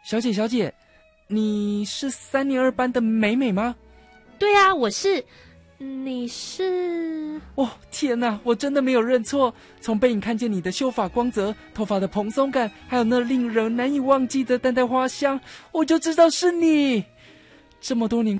小姐，你是3年2班的美美吗？ 对啊，我是。你是？ 哦，天哪，我真的没有认错。从背影看见你的秀发光泽、头发的蓬松感，还有那令人难以忘记的淡淡花香，我就知道是你。这么多年